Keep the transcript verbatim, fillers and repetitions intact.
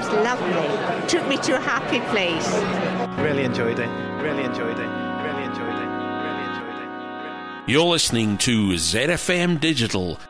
lovely. Took me to a happy place. Really enjoyed it. Really enjoyed it. Really enjoyed it. Really enjoyed it. You're listening to Z F M Digital,